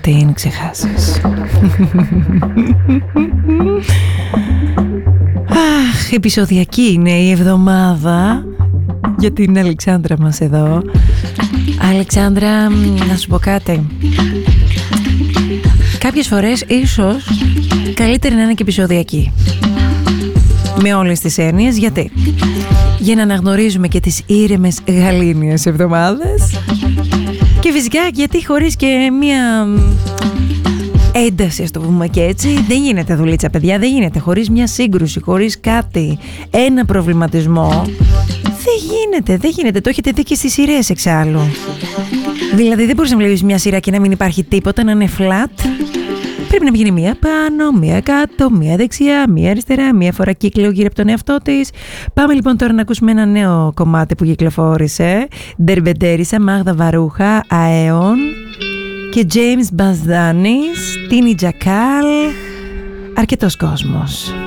την ξεχάσεις. Αχ, επεισοδιακή είναι η εβδομάδα για την Αλεξάνδρα μας εδώ. Αλεξάνδρα, να σου πω κάτι. Κάποιες φορές ίσως καλύτερη να είναι και επεισοδιακή. Με όλες τις έννοιες, γιατί? Για να αναγνωρίζουμε και τις ήρεμες γαλήνιες εβδομάδες. Και φυσικά γιατί χωρίς και μία ένταση, ας το πούμε και έτσι, δεν γίνεται δουλίτσα, παιδιά, δεν γίνεται. Χωρίς μια σύγκρουση, χωρίς κάτι, ένα προβληματισμό, δεν γίνεται. Το έχετε δει και στις σειρές εξάλλου. Δηλαδή δεν μπορείς να βλέπεις μια σειρά και να μην υπάρχει τίποτα, να είναι flat. Πρέπει να γίνει μία πάνω, μία κάτω, μία δεξιά, μία αριστερά, μία φορά κύκλο γύρω από τον εαυτό της. Πάμε λοιπόν τώρα να ακούσουμε ένα νέο κομμάτι που κυκλοφόρησε. Ντερμπεντέρισα, Μάγδα Βαρούχα, Αέον και James Μπαζδάνης, Τίνι Τζακάλ, αρκετός κόσμος.